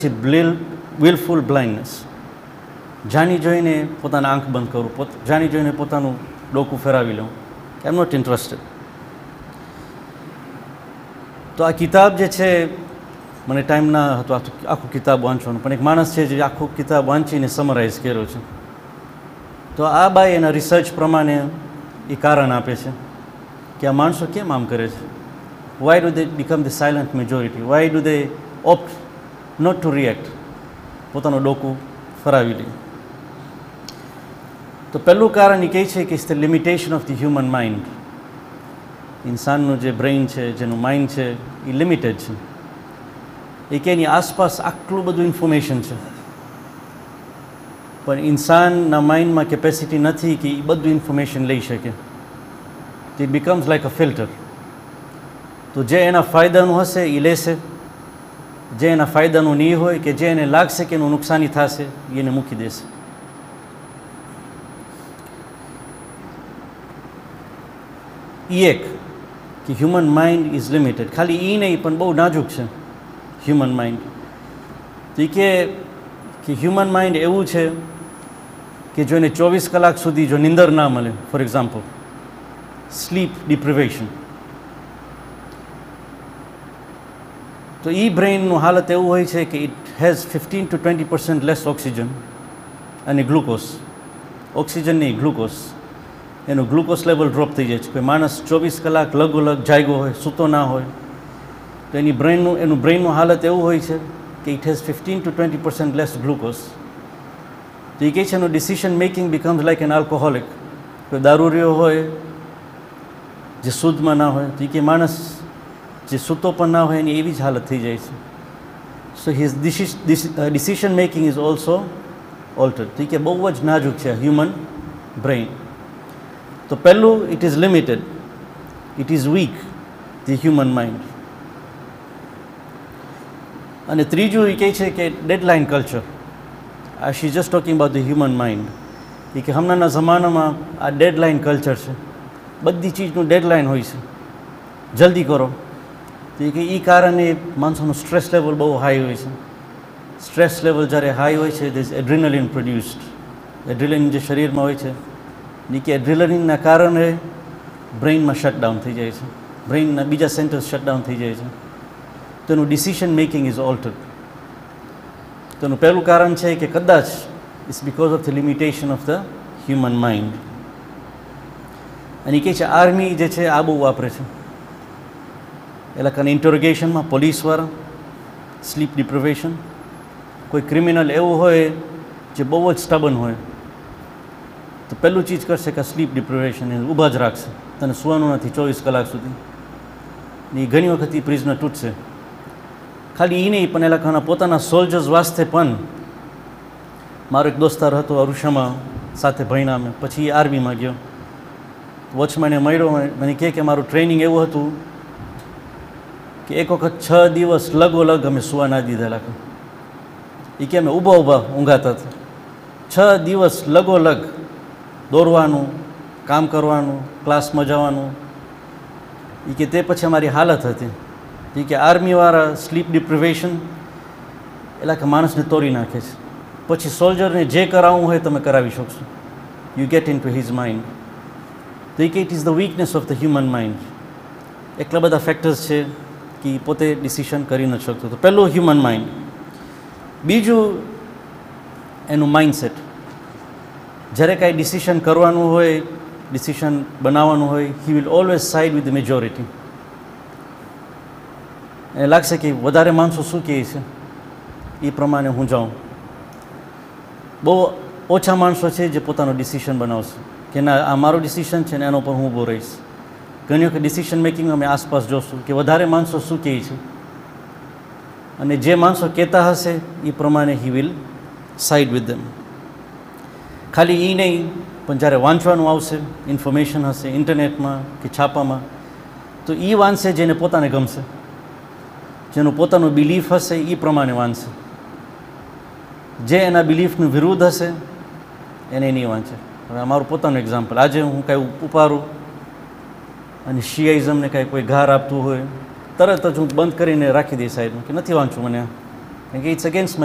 વિલફુલ blindness, જાણી જોઈને પોતાના આંખ બંધ કરવું, જાણી જોઈને પોતાનું ડોકું ફેરવી લઉં, આઈ એમ નોટ ઇન્ટરેસ્ટેડ. તો આ કિતાબ જે છે, મને ટાઈમ ના હતો આખું કિતાબ વાંચવાનું, પણ એક માણસ છે જે આખું કિતાબ વાંચીને સમરાઇઝ કર્યો છે. તો આ બાઈ એના રિસર્ચ પ્રમાણે એ કારણ આપે છે કે આ માણસો કેમ આમ કરે છે. Why do they become the silent majority, why do they opt not two react, પોતાનું ડોકું ફરાવી લે. તો પહેલું કારણ એ કહે છે કે it's the limitation of the human mind. ઇન્સાનનું જે બ્રેઇન છે, જેનું માઇન્ડ છે, એ લિમિટેડ છે. એ કે એની આસપાસ આટલું બધું ઇન્ફોર્મેશન છે, પણ ઇન્સાનના માઇન્ડમાં કેપેસિટી નથી કે એ બધું ઇન્ફોર્મેશન લઈ શકે. It becomes like a filter. તો જે એના ફાયદાનું હશે એ લેશે, જે એના ફાયદાનું નહીં હોય, કે જે એને લાગશે કે એનું નુકસાની થશે, એને મૂકી દેશે. એ એક કે હ્યુમન માઇન્ડ ઇઝ લિમિટેડ. ખાલી એ નહીં, પણ બહુ નાજુક છે હ્યુમન માઇન્ડ. તો એ કે હ્યુમન માઇન્ડ એવું છે કે જો એને 24 કલાક સુધી જો નિંદર ના મળે, ફોર એક્ઝામ્પલ સ્લીપ ડિપ્રિવેશન, તો એ બ્રેઇનનું હાલત એવું હોય છે કે it has 15 to 20% less oxygen અને ગ્લુકોઝ. ઓક્સિજન નહીં, ગ્લુકોઝ. એનું ગ્લુકોઝ લેવલ ડ્રોપ થઈ જાય છે. કોઈ માણસ 24 કલાક લગોલગ જાગ્યો હોય, સૂતો ના હોય, તો એનું બ્રેઇનનું હાલત એવું હોય છે કે it has 15 to 20% less glucose. તો એ કહે છે એનું decision making becomes like an alcoholic. કોઈ દારૂડિયો હોય જે શુદ્ધમાં ના હોય, તો એ કે માણસ જે સૂતો પણ ના હોય એની એવી જ હાલત થઈ જાય છે. સો his decision making is also ઓલ્ટર્ડ. તો એ કે બહુ જ નાજુક છે હ્યુમન બ્રેઇન. તો પહેલું, it is limited, it is weak, the human mind. અને ત્રીજું એ કહે છે કે deadline culture. She just talking about the human mind. એ કે હમણાંના જમાનામાં આ ડેડલાઇન કલ્ચર છે, બધી ચીજનું ડેડલાઇન હોય છે, જલ્દી કરો. તો એ કે એ કારણે માણસોનું સ્ટ્રેસ લેવલ બહુ હાઈ હોય છે. સ્ટ્રેસ લેવલ જ્યારે હાઈ હોય છે, ધીસ એડ્રિનલિન પ્રોડ્યુસ્ડ. એડ્રિનલિન જે શરીરમાં હોય છે, એ કે એડ્રિનલિનના કારણે બ્રેઇનમાં શટડાઉન થઈ જાય છે, બ્રેઇનના બીજા સેન્ટર્સ શટડાઉન થઈ જાય છે. તો એનું ડિસિશન મેકિંગ ઇઝ ઓલ્ટર્ડ. તો એનું પહેલું કારણ છે કે કદાચ it's because of the limitation of the human mind. અને એ કહે છે આર્મી જે છે આ બહુ વાપરે છે. એટલે કાને ઇન્ટરોગેશનમાં પોલીસવાળા સ્લીપ ડિપ્રિવેશન, કોઈ ક્રિમિનલ એવું હોય જે બહુ જ સ્ટબન હોય, તો પહેલું ચીજ કરશે કે સ્લીપ ડિપ્રિવેશન, એને ઊભા જ રાખશે, તને સૂવાનું નથી 24 કલાક સુધી. એ ઘણી વખત એ પ્રિઝનર તૂટશે. ખાલી એ નહીં, પણ એ લોકોના પોતાના સોલ્જર્સ વાસ્તે પણ. મારો એક દોસ્તાર હતો અરુષામાં, સાથે ભણ્યા અમે, પછી એ આર્મીમાં ગયો. વોચમેને મળ્યો, મને કહે કે મારું ટ્રેનિંગ એવું હતું કે એક વખત 6 દિવસ લગોલગ અમે સુવા ના દીધા. એ કે અમે ઊભા ઊંઘાતા હતા. 6 દિવસ લગોલગ દોડવાનું, કામ કરવાનું, ક્લાસમાં જવાનું. એ કે તે પછી અમારી હાલત હતી. એ કે આર્મીવાળા સ્લીપ ડિપ્રિવેશન એટલે કે માણસને તોડી નાખે છે. પછી સોલ્જરને જે કરાવવું હોય તમે કરાવી શકશો. You get in to his mind. તો એ કે it is the weakness of the human mind. એટલા બધા ફેક્ટર્સ છે કે એ પોતે ડિસિશન કરી નથી શકતો. તો પહેલું હ્યુમન માઇન્ડ. બીજું એનું માઇન્ડસેટ. જ્યારે કાંઈ ડિસિશન કરવાનું હોય, ડિસિશન બનાવવાનું હોય, he will always side with the majority. એને લાગશે કે વધારે માણસો શું કહે છે એ પ્રમાણે હું જાઉં. બહુ ઓછા માણસો છે જે પોતાનો ડિસિશન બનાવશે કે ના આ મારો ડિસિશન છે ને એના ઉપર હું ઊભો રહીશ. ઘણી વખત ડિસિશન મેકિંગ અમે આસપાસ જોશું કે વધારે માણસો શું કહે છે, અને જે માણસો કહેતા હશે એ પ્રમાણે he will side with them. ખાલી એ નહીં, પણ જ્યારે વાંચવાનું આવશે, ઇન્ફોર્મેશન હશે ઇન્ટરનેટમાં કે છાપામાં, તો એ વાંચશે જેને પોતાને ગમશે, જેનું પોતાનું બિલીફ હશે એ પ્રમાણે વાંચશે. જે એના બિલીફનું વિરુદ્ધ હશે એને નહીં વાંચે. હવે અમારું પોતાનું એક્ઝામ્પલ, આજે હું કાંઈ ઉપાડું અને શિયાઇઝમને કાંઈ કોઈ ઘાર આપતું હોય, તરત જ હું બંધ કરીને રાખી દઈશ સાઈડમાં કે નથી વાંચવું મને. કારણ કે ઇટ્સ અગેન્સ્ટ